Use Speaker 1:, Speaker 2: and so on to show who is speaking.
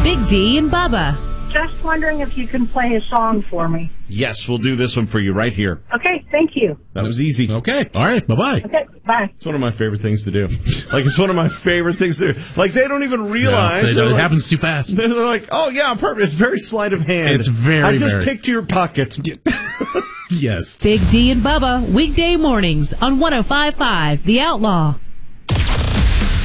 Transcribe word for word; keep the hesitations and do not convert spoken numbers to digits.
Speaker 1: Big D and Bubba.
Speaker 2: Just wondering if you can play a song for me.
Speaker 3: Yes, we'll do this one for you right here.
Speaker 2: Okay, thank you.
Speaker 3: That was easy.
Speaker 4: Okay. All right. Bye-bye.
Speaker 2: Okay, bye.
Speaker 3: It's one of my favorite things to do. Like, it's one of my favorite things to do. Like, they don't even realize.
Speaker 4: Yeah, they don't,
Speaker 3: like,
Speaker 4: it happens too fast.
Speaker 3: They're like, oh, yeah, perfect. It's very sleight of hand.
Speaker 4: It's very,
Speaker 3: I just
Speaker 4: very.
Speaker 3: picked your pocket.
Speaker 4: Yes.
Speaker 1: Big D and Bubba, weekday mornings on one oh five point five The Outlaw.